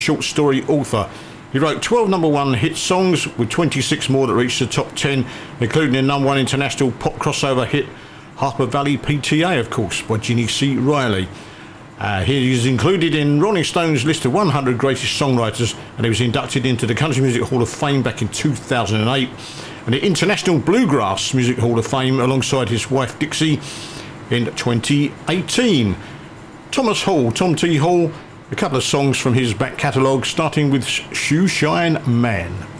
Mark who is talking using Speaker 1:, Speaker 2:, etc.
Speaker 1: short story author. He wrote 12 number one hit songs with 26 more that reached the top 10, including the number one international pop crossover hit Harper Valley PTA, of course, by Ginny C. Riley. He is included in Rolling Stone's list of 100 greatest songwriters, and he was inducted into the Country Music Hall of Fame back in 2008, and the International Bluegrass Music Hall of Fame alongside his wife Dixie in 2018. Thomas Hall, Tom T. Hall, a couple of songs from his back catalogue, starting with Shoeshine Man.